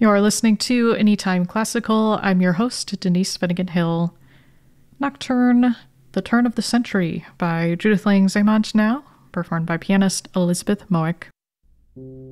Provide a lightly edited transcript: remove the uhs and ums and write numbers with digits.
You're listening to Anytime Classical. I'm your host, Denise Finnegan Hill. Nocturne, The Turn of the Century by Judith Lang Zemanch now, performed by pianist Elizabeth Mowick.